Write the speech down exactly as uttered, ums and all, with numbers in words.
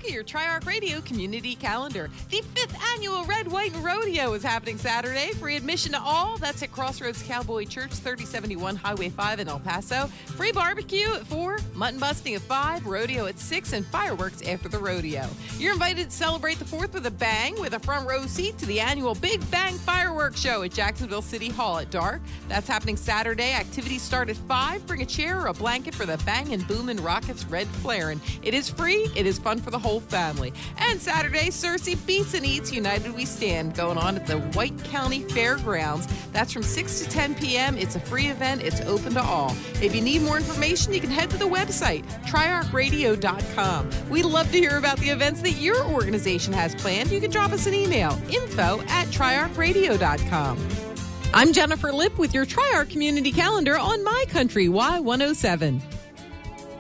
at your Tri-Arc Radio community calendar. The fifth annual Red, White, and Rodeo is happening Saturday. Free admission to all. That's at Crossroads Cowboy Church, thirty seventy-one Highway five in El Paso. Free barbecue at four, mutton busting at five, rodeo at six, and fireworks after the rodeo. You're invited to celebrate the fourth with a bang with a front row seat to the annual Big Bang Fireworks Show at Jacksonville City Hall at dark. That's happening Saturday. Activities start at five. Bring a chair or a blanket for the Bang and Boomin' Rockets Red Flarin'. It is free. It is fun for the whole family. And Saturday, Cersei Beats and Eats United We Stand going on at the White County Fairgrounds. That's from six to ten p.m. It's a free event. It's open to all. If you need more information, you can head to the website, tri arc radio dot com. We'd love to hear about the events that your organization has planned. You can drop us an email, info at tri arc radio dot com. I'm Jennifer Lipp with your Tri-Arc Community Calendar on My Country Y one oh seven.